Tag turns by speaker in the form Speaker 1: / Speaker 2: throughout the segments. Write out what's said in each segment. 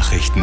Speaker 1: Nachrichten.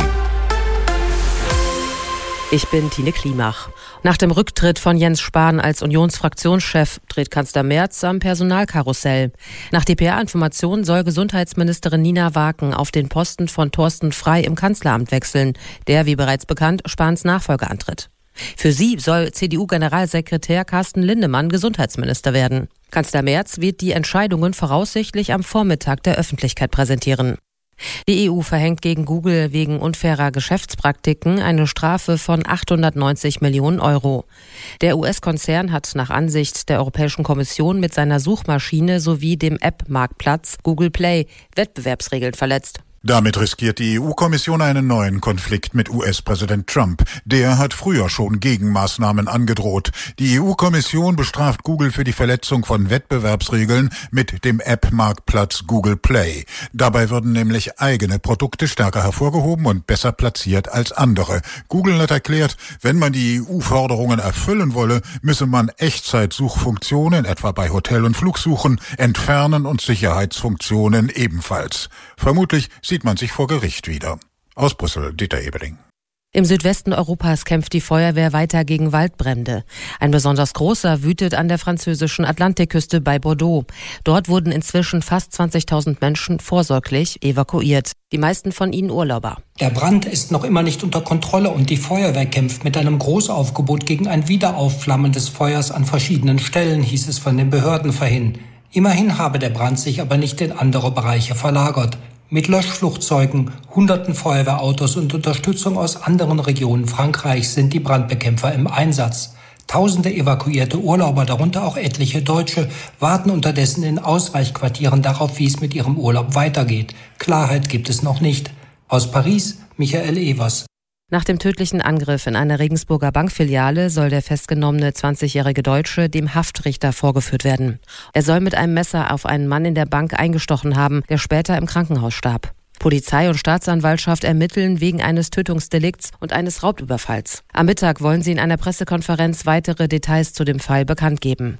Speaker 2: Ich bin Tine Klimach. Nach dem Rücktritt von Jens Spahn als Unionsfraktionschef dreht Kanzler Merz am Personalkarussell. Nach dpa-Informationen soll Gesundheitsministerin Nina Waken auf den Posten von Thorsten Frey im Kanzleramt wechseln, der, wie bereits bekannt, Spahns Nachfolger antritt. Für sie soll CDU-Generalsekretär Carsten Lindemann Gesundheitsminister werden. Kanzler Merz wird die Entscheidungen voraussichtlich am Vormittag der Öffentlichkeit präsentieren. Die EU verhängt gegen Google wegen unfairer Geschäftspraktiken eine Strafe von 890 Millionen Euro. Der US-Konzern hat nach Ansicht der Europäischen Kommission mit seiner Suchmaschine sowie dem App-Marktplatz Google Play Wettbewerbsregeln verletzt.
Speaker 3: Damit riskiert die EU-Kommission einen neuen Konflikt mit US-Präsident Trump. Der hat früher schon Gegenmaßnahmen angedroht. Die EU-Kommission bestraft Google für die Verletzung von Wettbewerbsregeln mit dem App-Marktplatz Google Play. Dabei würden nämlich eigene Produkte stärker hervorgehoben und besser platziert als andere. Google hat erklärt, wenn man die EU-Forderungen erfüllen wolle, müsse man Echtzeitsuchfunktionen, etwa bei Hotel- und Flugsuchen, entfernen und Sicherheitsfunktionen ebenfalls. Vermutlich sieht man sich vor Gericht wieder. Aus Brüssel, Dieter Ebeling.
Speaker 2: Im Südwesten Europas kämpft die Feuerwehr weiter gegen Waldbrände. Ein besonders großer wütet an der französischen Atlantikküste bei Bordeaux. Dort wurden inzwischen fast 20.000 Menschen vorsorglich evakuiert. Die meisten von ihnen Urlauber.
Speaker 4: Der Brand ist noch immer nicht unter Kontrolle und die Feuerwehr kämpft mit einem Großaufgebot gegen ein Wiederaufflammen des Feuers an verschiedenen Stellen, hieß es von den Behörden vorhin. Immerhin habe der Brand sich aber nicht in andere Bereiche verlagert. Mit Löschflugzeugen, hunderten Feuerwehrautos und Unterstützung aus anderen Regionen Frankreichs sind die Brandbekämpfer im Einsatz. Tausende evakuierte Urlauber, darunter auch etliche Deutsche, warten unterdessen in Ausweichquartieren darauf, wie es mit ihrem Urlaub weitergeht. Klarheit gibt es noch nicht. Aus Paris, Michael Evers.
Speaker 2: Nach dem tödlichen Angriff in einer Regensburger Bankfiliale soll der festgenommene 20-jährige Deutsche dem Haftrichter vorgeführt werden. Er soll mit einem Messer auf einen Mann in der Bank eingestochen haben, der später im Krankenhaus starb. Polizei und Staatsanwaltschaft ermitteln wegen eines Tötungsdelikts und eines Raubüberfalls. Am Mittag wollen sie in einer Pressekonferenz weitere Details zu dem Fall bekannt geben.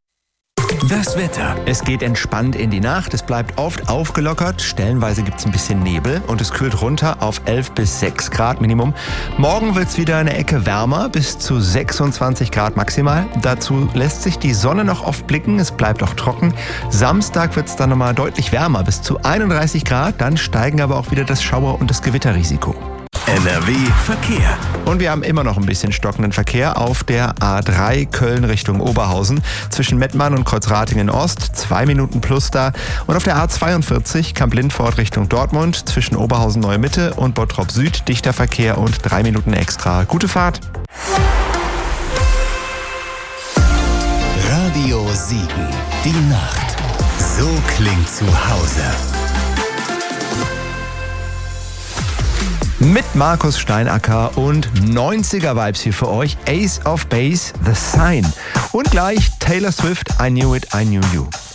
Speaker 1: Das Wetter. Es geht entspannt in die Nacht, es bleibt oft aufgelockert, stellenweise gibt es ein bisschen Nebel und es kühlt runter auf 11 bis 6 Grad Minimum. Morgen wird es wieder eine Ecke wärmer, bis zu 26 Grad maximal. Dazu lässt sich die Sonne noch oft blicken, es bleibt auch trocken. Samstag wird es dann nochmal deutlich wärmer, bis zu 31 Grad, dann steigen aber auch wieder das Schauer- und das Gewitterrisiko.
Speaker 5: NRW Verkehr.
Speaker 1: Und wir haben immer noch ein bisschen stockenden Verkehr auf der A3 Köln Richtung Oberhausen. Zwischen Mettmann und Kreuzratingen Ost, 2 Minuten plus da. Und auf der A42 Kamp-Lindfort Richtung Dortmund, zwischen Oberhausen Neue Mitte und Bottrop Süd, dichter Verkehr und 3 Minuten extra. Gute Fahrt.
Speaker 5: Radio Siegen. Die Nacht. So klingt zu Hause.
Speaker 1: Mit Markus Steinacker und 90er-Vibes hier für euch. Ace of Base, The Sign. Und gleich Taylor Swift, I Knew It, I Knew You.